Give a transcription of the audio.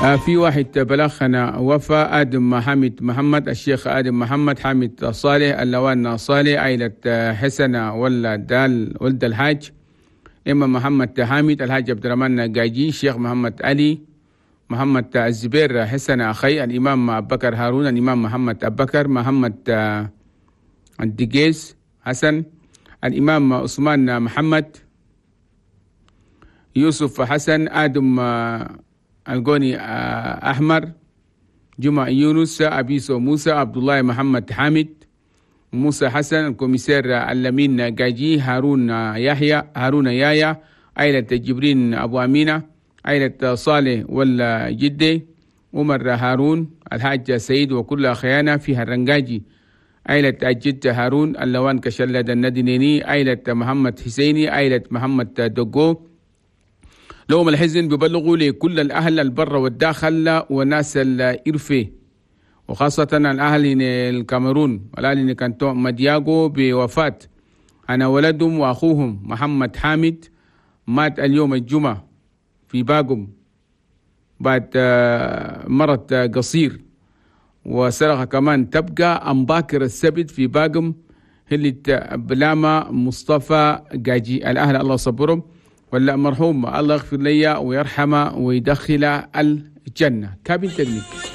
في واحد بلغنا وفاة آدم حامد محمد، الشيخ آدم محمد حامد صالح اللوان صالح، عائلة حسن ولد الحاج إمام محمد حامد، الحاج عبد الرحمن قاجي، الشيخ محمد علي، محمد الزبير حسن أخي، الإمام أبو بكر هارون، الإمام محمد أبو بكر، محمد الدقيس حسن، الإمام عثمان محمد، يوسف حسن، آدم القوني أحمر، جمع يونس، أبيسو موسى، عبد الله محمد حامد، موسى حسن، الكوميسير اللمين قاجي، هارون يايا، عائلة جبرين أبو أمينة، عائلة صالح ولا جدي، عمر هارون، الحاج سيد وكل خيانة فيها الرنقاجي، عائلة الجد هارون، اللوان كشلد الندنيني، عائلة محمد حسيني، عائلة محمد دقو. لهم الحزن ببلغوا لكل الأهل البر والداخل وناس الإرفي، وخاصة الأهل الكاميرون والأهل كانتو مدياغو بوفاة أنا ولدهم وأخوهم محمد حامد، مات اليوم الجمعة في باقم بعد مرض قصير، وسرقة كمان تبقى أمباكر السبت في باقم هلة بلامة مصطفى قاجي. الأهل الله صبرهم، ولا مرحوم الله يغفر لي ويرحمه ويدخل الجنة. كابل تكنيك.